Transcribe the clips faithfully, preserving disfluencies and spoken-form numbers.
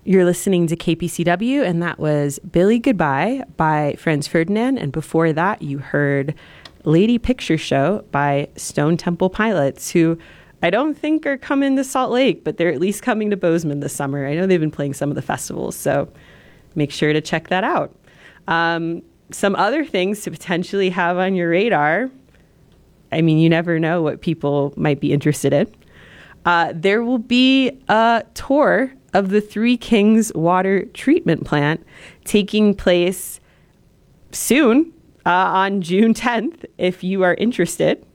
You're listening to K P C W, and that was Billy Goodbye by Franz Ferdinand. And before that, you heard Lady Picture Show by Stone Temple Pilots, who I don't think are coming to Salt Lake, but they're at least coming to Bozeman this summer. I know they've been playing some of the festivals, so make sure to check that out. Um, some other things to potentially have on your radar. I mean, you never know what people might be interested in. Uh, there will be a tour of the Three Kings Water Treatment Plant taking place soon uh, on June tenth, if you are interested.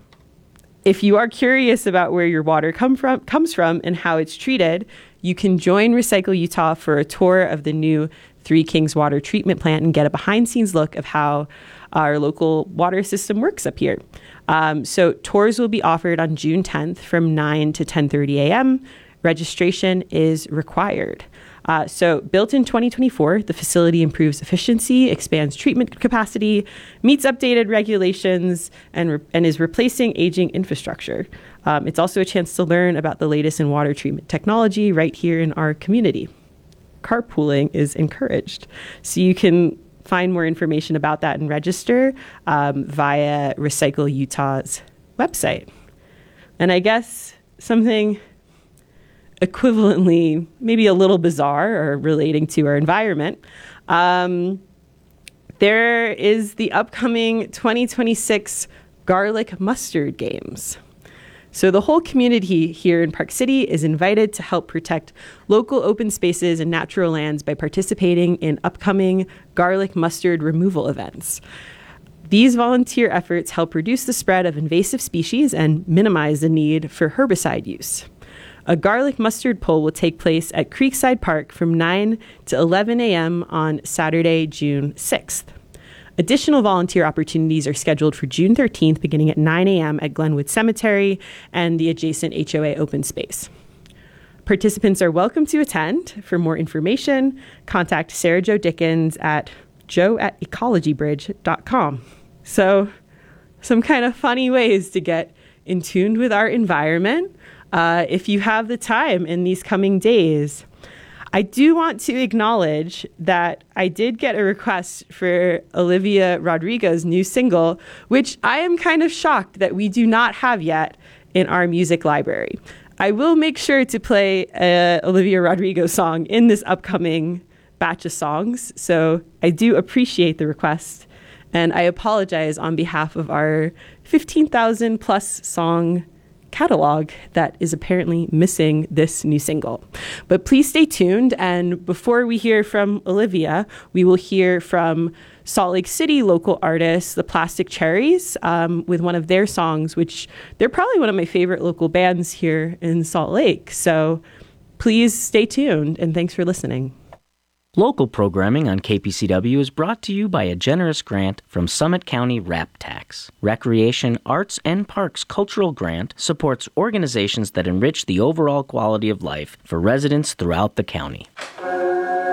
If you are curious about where your water come from, comes from and how it's treated, you can join Recycle Utah for a tour of the new Three Kings Water Treatment Plant and get a behind-the-scenes look of how our local water system works up here. Um, so tours will be offered on June tenth from nine to ten thirty a.m. Registration is required. Uh, so built in twenty twenty-four, the facility improves efficiency, expands treatment capacity, meets updated regulations, and, re- and is replacing aging infrastructure. Um, it's also a chance to learn about the latest in water treatment technology right here in our community. Carpooling is encouraged. So you can find more information about that and register um, via Recycle Utah's website. And I guess something equivalently, maybe a little bizarre or relating to our environment, um, there is the upcoming twenty twenty-six Garlic Mustard Games. So the whole community here in Park City is invited to help protect local open spaces and natural lands by participating in upcoming garlic mustard removal events. These volunteer efforts help reduce the spread of invasive species and minimize the need for herbicide use. A garlic mustard pull will take place at Creekside Park from nine to eleven a.m. on Saturday, June sixth. Additional volunteer opportunities are scheduled for June thirteenth, beginning at nine a.m. at Glenwood Cemetery and the adjacent H O A open space. Participants are welcome to attend. For more information, contact Sarah Jo Dickens at joe at ecologybridge dot com. So, some kind of funny ways to get in tune with our environment uh, if you have the time in these coming days. I do want to acknowledge that I did get a request for Olivia Rodrigo's new single, which I am kind of shocked that we do not have yet in our music library. I will make sure to play a Olivia Rodrigo song in this upcoming batch of songs, so I do appreciate the request, and I apologize on behalf of our fifteen thousand plus song catalog that is apparently missing this new single. But please stay tuned, and before we hear from Olivia, we will hear from Salt Lake City local artists, the Plastic Cherries, um, with one of their songs, which they're probably one of my favorite local bands here in Salt Lake. So please stay tuned, and thanks for listening. Local programming on K P C W is brought to you by a generous grant from Summit County Rap Tax. Recreation, Arts, and Parks Cultural Grant supports organizations that enrich the overall quality of life for residents throughout the county.